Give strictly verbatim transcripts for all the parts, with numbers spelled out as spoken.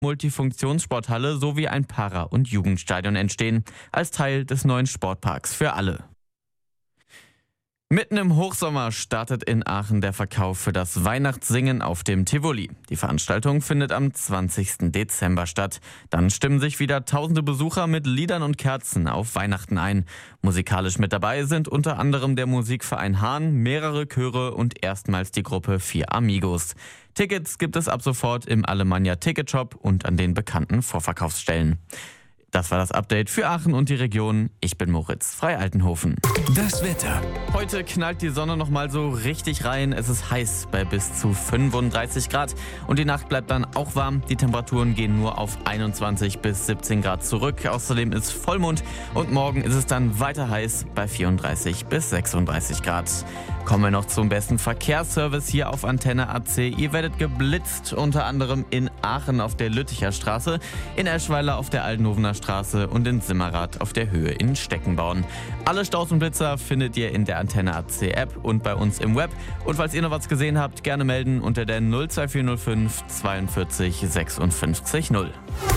Multifunktionssporthalle sowie ein Para- und Jugendstadion entstehen, als Teil des neuen Sportparks für alle. Mitten im Hochsommer startet in Aachen der Verkauf für das Weihnachtssingen auf dem Tivoli. Die Veranstaltung findet am zwanzigsten Dezember statt. Dann stimmen sich wieder tausende Besucher mit Liedern und Kerzen auf Weihnachten ein. Musikalisch mit dabei sind unter anderem der Musikverein Hahn, mehrere Chöre und erstmals die Gruppe Vier Amigos. Tickets gibt es ab sofort im Alemannia Ticketshop und an den bekannten Vorverkaufsstellen. Das war das Update für Aachen und die Region. Ich bin Moritz Frei-Altenhofen. Das Wetter. Heute knallt die Sonne noch mal so richtig rein. Es ist heiß bei bis zu fünfunddreißig Grad. Und die Nacht bleibt dann auch warm. Die Temperaturen gehen nur auf einundzwanzig bis siebzehn Grad zurück. Außerdem ist Vollmond. Und morgen ist es dann weiter heiß bei vierunddreißig bis sechsunddreißig Grad. Kommen wir noch zum besten Verkehrsservice hier auf Antenne A C. Ihr werdet geblitzt, unter anderem in Aachen auf der Lütticher Straße, in Eschweiler auf der Altenhofener Straße und in Simmerath auf der Höhe in Steckenborn. Alle Staus und Blitzer findet ihr in der Antenne A C App und bei uns im Web. Und falls ihr noch was gesehen habt, gerne melden unter der null zwei vier null fünf zweiundvierzig sechsundfünfzig null.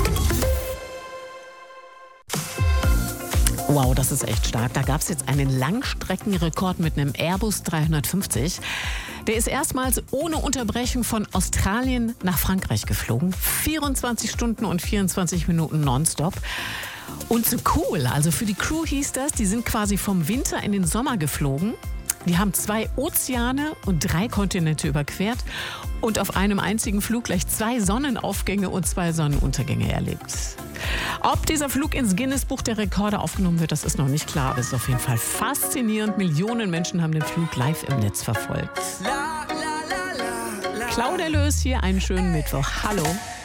Wow, das ist echt stark. Da gab es jetzt einen Langstreckenrekord mit einem Airbus dreihundertfünfzig. Der ist erstmals ohne Unterbrechung von Australien nach Frankreich geflogen. vierundzwanzig Stunden und vierundzwanzig Minuten nonstop. Und so cool, also für die Crew hieß das, die sind quasi vom Winter in den Sommer geflogen. Die haben zwei Ozeane und drei Kontinente überquert und auf einem einzigen Flug gleich zwei Sonnenaufgänge und zwei Sonnenuntergänge erlebt. Ob dieser Flug ins Guinness-Buch der Rekorde aufgenommen wird, das ist noch nicht klar. Aber es ist auf jeden Fall faszinierend. Millionen Menschen haben den Flug live im Netz verfolgt. Claudia Lös hier, einen schönen Mittwoch. Hallo.